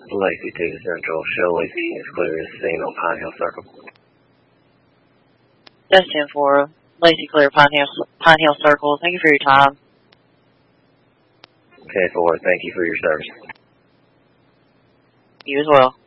Lacey 2 to Central. Show Lacey is clear as seen on Pine Hill Circle. That's 10-4. Lacey clear, Pine Hill Circle. Thank you for your time. 10-4. Thank you for your service. You as well.